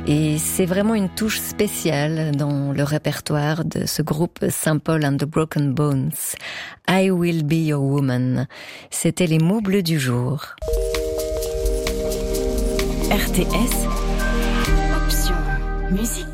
Et c'est vraiment une touche spéciale dans le répertoire de ce groupe St. Paul and the Broken Bones. I Will Be Your Woman. C'était les mots bleus du jour. RTS, option musique.